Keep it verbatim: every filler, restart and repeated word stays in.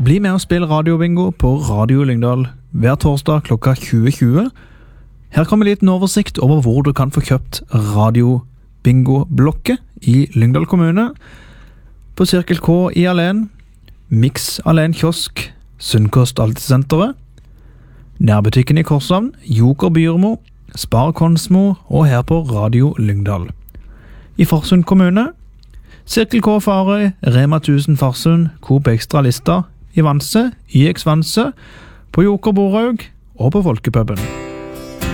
Bli med og spill radiobingo på Radio Lyngdal hver torsdag klokka tjue tjue. Her kommer litt en oversikt over hvor du kan få kjøpt radiobingo-blokket i Lyngdal kommune. På Cirkel K i Alen, Mix Alen Kiosk, Sunnkost Altesenteret, Nærbutikken i Korshavn, Joker Byrmo, Spar Konsmo og her på Radio Lyngdal. I Farsund kommune, Cirkel K Farøy, Rema tusen Farsund, Coop Extra Lista, i Vanse, Y X Vanse, på Joker Borhaug og på Folkepuben.